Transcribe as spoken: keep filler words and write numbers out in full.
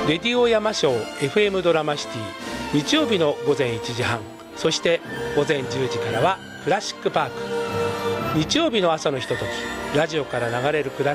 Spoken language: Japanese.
レディオ山椒 エフエム ドラマシティ、日曜日のごぜんいちじはん、そしてごぜんじゅうじからはクラシックパーク。日曜日の朝のひととき、ラジオから流れるクラシック